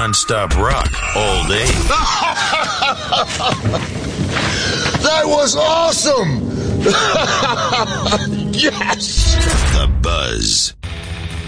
non-stop rock all day. That was awesome! Yes! The Buzz.